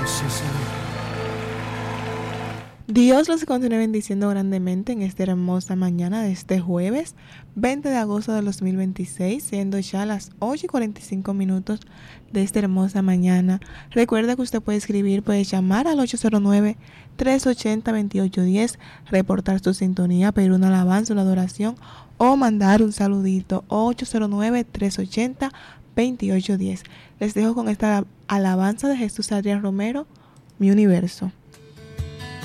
Sí, Señor. Dios los continúe bendiciendo grandemente en esta hermosa mañana de este jueves 20 de agosto de 2026, siendo ya las 8:45 de esta hermosa mañana. Recuerda que usted puede escribir, puede llamar al 809-380-2810, reportar su sintonía, pedir una alabanza, una adoración o mandar un saludito. 809-380-2810. Les dejo con esta alabanza de Jesús Adrián Romero, Mi Universo.